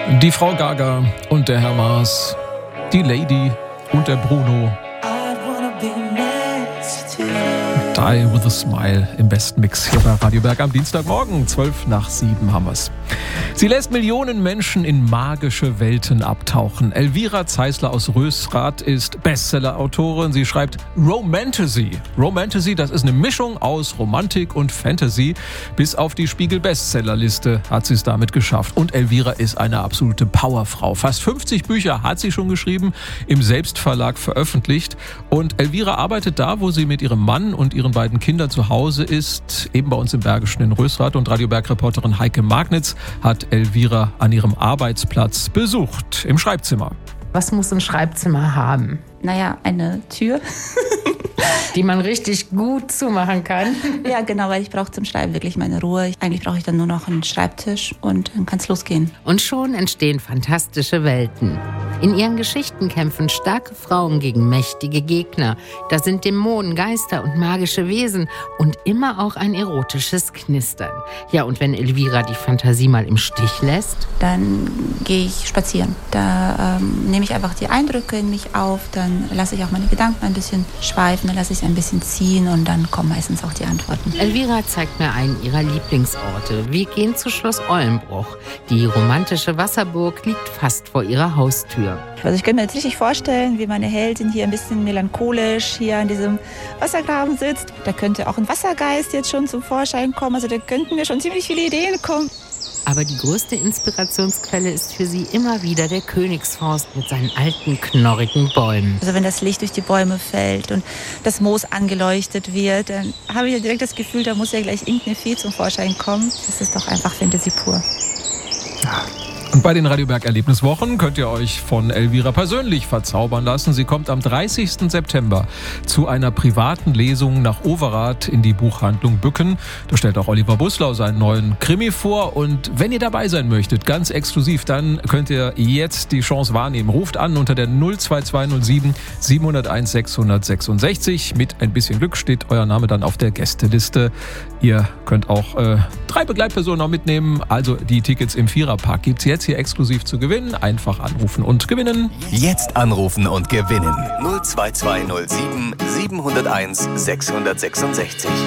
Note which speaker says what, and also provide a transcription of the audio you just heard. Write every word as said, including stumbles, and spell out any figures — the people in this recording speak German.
Speaker 1: Die Frau Gaga und der Herr Maas, die Lady und der Bruno. Die with a Smile im besten Mix hier bei Radio Berg am Dienstagmorgen. zwölf nach sieben haben wir's. Sie lässt Millionen Menschen in magische Welten abtauchen. Elvira Zeisler aus Rösrath ist Bestseller-Autorin. Sie schreibt Romantasy. Romantasy, das ist eine Mischung aus Romantik und Fantasy. Bis auf die Spiegel-Bestsellerliste hat sie es damit geschafft. Und Elvira ist eine absolute Powerfrau. Fast fünfzig Bücher hat sie schon geschrieben, im Selbstverlag veröffentlicht. Und Elvira arbeitet da, wo sie mit ihrem Mann und ihren beiden Kindern zu Hause ist, eben bei uns im Bergischen in Rösrath. Und Radio Berg-Reporterin Heike Magnitz hat Elvira an ihrem Arbeitsplatz besucht, im Schreibzimmer.
Speaker 2: Was muss ein Schreibzimmer haben?
Speaker 3: Naja, eine Tür.
Speaker 2: Die man richtig gut zumachen kann.
Speaker 3: Ja, genau, weil ich brauche zum Schreiben wirklich meine Ruhe. Eigentlich brauche ich dann nur noch einen Schreibtisch und dann kann es losgehen.
Speaker 4: Und schon entstehen fantastische Welten. In ihren Geschichten kämpfen starke Frauen gegen mächtige Gegner. Da sind Dämonen, Geister und magische Wesen und immer auch ein erotisches Knistern. Ja, und wenn Elvira die Fantasie mal im Stich lässt?
Speaker 3: Dann gehe ich spazieren. Da ähm, nehme ich einfach die Eindrücke in mich auf, dann lasse ich auch meine Gedanken ein bisschen schweifen, dann lasse ich es ein bisschen ziehen und dann kommen meistens auch die Antworten.
Speaker 4: Elvira zeigt mir einen ihrer Lieblingsorte. Wir gehen zu Schloss Eulenbruch. Die romantische Wasserburg liegt fast vor ihrer Haustür.
Speaker 3: Also ich könnte mir jetzt richtig vorstellen, wie meine Heldin hier ein bisschen melancholisch hier an diesem Wassergraben sitzt. Da könnte auch ein Wassergeist jetzt schon zum Vorschein kommen. Also da könnten mir schon ziemlich viele Ideen kommen.
Speaker 4: Aber die größte Inspirationsquelle ist für sie immer wieder der Königsforst mit seinen alten, knorrigen Bäumen.
Speaker 3: Also wenn das Licht durch die Bäume fällt und das Moos angeleuchtet wird, dann habe ich ja direkt das Gefühl, da muss ja gleich irgendeine Fee zum Vorschein kommen. Das ist doch einfach Fantasy pur.
Speaker 1: Und bei den Radio Berg Erlebniswochen könnt ihr euch von Elvira persönlich verzaubern lassen. Sie kommt am dreißigsten September zu einer privaten Lesung nach Overath in die Buchhandlung Bücken. Da stellt auch Oliver Buslau seinen neuen Krimi vor. Und wenn ihr dabei sein möchtet, ganz exklusiv, dann könnt ihr jetzt die Chance wahrnehmen. Ruft an unter der null zwei zwei null sieben sieben null eins sechs sechs sechs. Mit ein bisschen Glück steht euer Name dann auf der Gästeliste. Ihr könnt auch äh, drei Begleitpersonen noch mitnehmen. Also die Tickets im Viererpack gibt's jetzt hier exklusiv zu gewinnen. Einfach anrufen und gewinnen.
Speaker 5: Jetzt anrufen und gewinnen. null zwei zwei null sieben sieben null eins sechs sechs sechs.